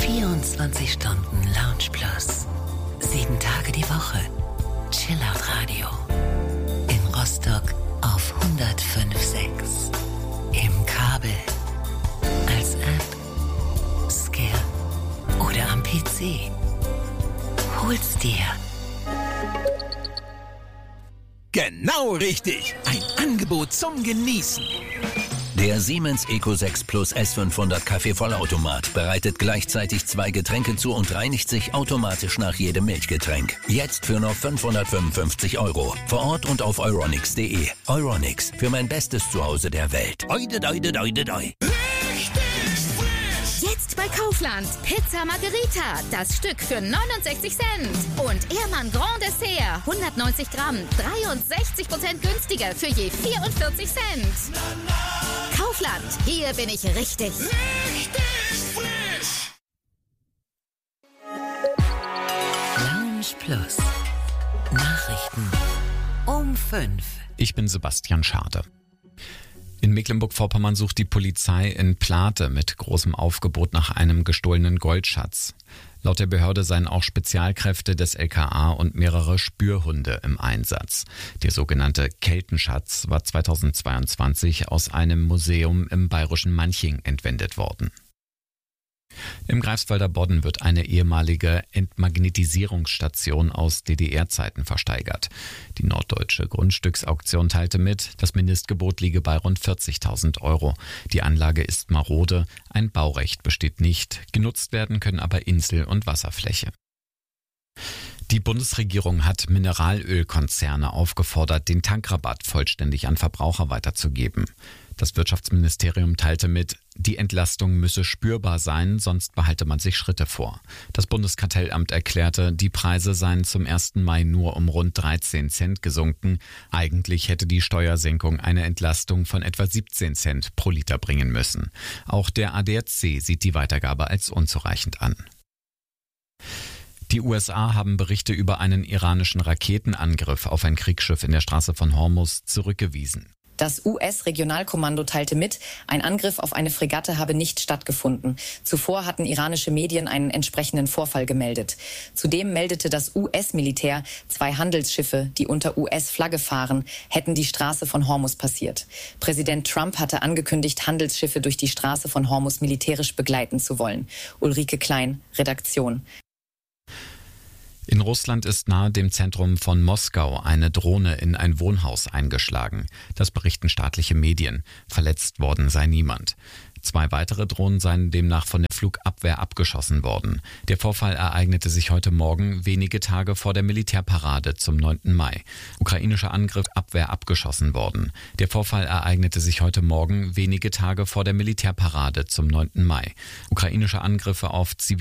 24 Stunden Lounge Plus. 7 Tage die Woche. Chillout Radio. In Rostock auf 105.6. Im Kabel. Als App. Skill. Oder am PC. Hol's dir. Genau richtig. Ein Angebot zum Genießen. Der Siemens Eco 6 Plus S500 Kaffeevollautomat bereitet gleichzeitig 2 Getränke zu und reinigt sich automatisch nach jedem Milchgetränk. Jetzt für nur 555 €. Vor Ort und auf euronics.de. Euronics, für mein bestes Zuhause der Welt. Oide, doide, doide, doi. Jetzt bei Kaufland. Pizza Margherita. Das Stück für 69 Cent. Und Ehrmann Grand Dessert. 190 Gramm. 63% günstiger für je 44 Cent. Kaufland. Hier bin ich richtig. Richtig frisch. Lounge Plus. Nachrichten um 5. Ich bin Sebastian Schade. In Mecklenburg-Vorpommern sucht die Polizei in Plate mit großem Aufgebot nach einem gestohlenen Goldschatz. Laut der Behörde seien auch Spezialkräfte des LKA und mehrere Spürhunde im Einsatz. Der sogenannte Keltenschatz war 2022 aus einem Museum im bayerischen Manching entwendet worden. Im Greifswalder Bodden wird eine ehemalige Entmagnetisierungsstation aus DDR-Zeiten versteigert. Die norddeutsche Grundstücksauktion teilte mit, das Mindestgebot liege bei rund 40.000 €. Die Anlage ist marode, ein Baurecht besteht nicht, genutzt werden können aber Insel- und Wasserfläche. Die Bundesregierung hat Mineralölkonzerne aufgefordert, den Tankrabatt vollständig an Verbraucher weiterzugeben. Das Wirtschaftsministerium teilte mit, die Entlastung müsse spürbar sein, sonst behalte man sich Schritte vor. Das Bundeskartellamt erklärte, die Preise seien zum 1. Mai nur um rund 13 Cent gesunken. Eigentlich hätte die Steuersenkung eine Entlastung von etwa 17 Cent pro Liter bringen müssen. Auch der ADAC sieht die Weitergabe als unzureichend an. Die USA haben Berichte über einen iranischen Raketenangriff auf ein Kriegsschiff in der Straße von Hormuz zurückgewiesen. Das US-Regionalkommando teilte mit, ein Angriff auf eine Fregatte habe nicht stattgefunden. Zuvor hatten iranische Medien einen entsprechenden Vorfall gemeldet. Zudem meldete das US-Militär, 2 Handelsschiffe, die unter US-Flagge fahren, hätten die Straße von Hormuz passiert. Präsident Trump hatte angekündigt, Handelsschiffe durch die Straße von Hormuz militärisch begleiten zu wollen. Ulrike Klein, Redaktion. In Russland ist nahe dem Zentrum von Moskau eine Drohne in ein Wohnhaus eingeschlagen. Das berichten staatliche Medien. Verletzt worden sei niemand. 2 weitere Drohnen seien demnach von der Flugabwehr abgeschossen worden. Der Vorfall ereignete sich heute Morgen, wenige Tage vor der Militärparade zum 9. Mai. Ukrainischer Angriff, Abwehr abgeschossen worden. Der Vorfall ereignete sich heute Morgen, wenige Tage vor der Militärparade zum 9. Mai. Ukrainische Angriffe auf